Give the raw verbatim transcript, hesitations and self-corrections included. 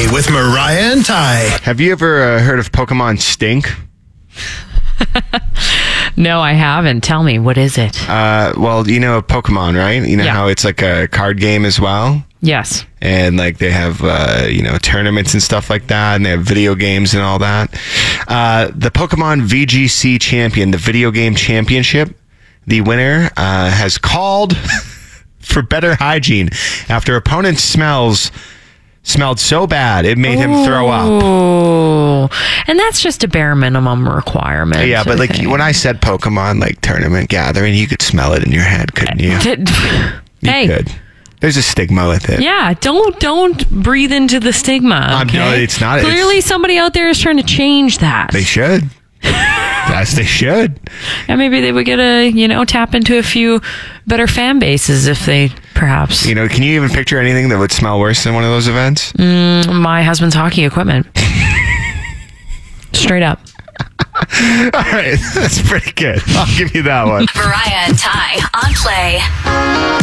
with Mariah and Ty. Have you ever uh, heard of Pokemon Stink? No, I haven't. Tell me, what is it? Uh, well, you know Pokemon, right? You know Yeah. how it's like a card game as well? Yes. And like they have, uh, you know, tournaments and stuff like that, and they have video games and all that. Uh, the Pokemon V G C champion, the video game championship, the winner uh, has called for better hygiene after opponent's smells smelled so bad it made him throw up. Oh, and that's just a bare minimum requirement. Yeah, but I like think. when I said Pokemon like tournament gathering, you could smell it in your head, couldn't you? You Hey. could. There's a stigma with it. Yeah, don't don't breathe into the stigma. I'm- Okay? no, it's not- it's- Clearly, somebody out there is trying to change that. They should. Yes, they should. And maybe they would get a you know tap into a few better fan bases if they perhaps. You know, can you even picture anything that would smell worse than one of those events? Mm, my husband's hockey equipment. Straight up. All right, that's pretty good. I'll give you that one. Mariah and Ty on Play.